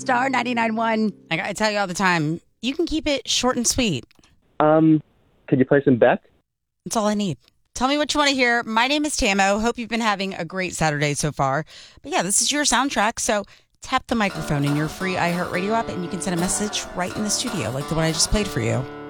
Star 99.1. I tell you all the time, you can keep it short and sweet. Could you play some Beck? That's all I need. Tell me what you want to hear. My name is Tamo. Hope you've been having a great Saturday so far. But yeah, this is your soundtrack. So tap the microphone in your free iHeartRadio app and you can send a message right in the studio like the one I just played for you.